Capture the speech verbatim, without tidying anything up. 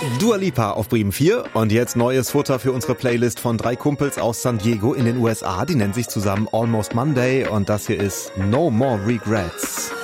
Dua Lipa auf Bremen vier und jetzt neues Futter für unsere Playlist von drei Kumpels aus San Diego in den U S A. Die nennen sich zusammen Almost Monday und das hier ist No More Regrets.